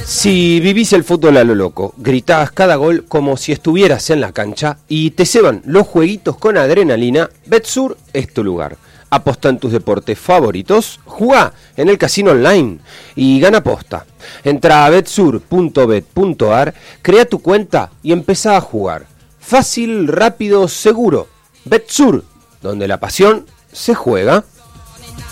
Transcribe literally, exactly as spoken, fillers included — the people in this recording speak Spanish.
Si vivís el fútbol a lo loco, gritás cada gol como si estuvieras en la cancha y te ceban los jueguitos con adrenalina, Betsur es tu lugar. Apostá en tus deportes favoritos, jugá en el casino online y gana aposta. Entrá a betsur punto bet punto ar, crea tu cuenta y empezá a jugar. Fácil, rápido, seguro. Betsur, donde la pasión se juega.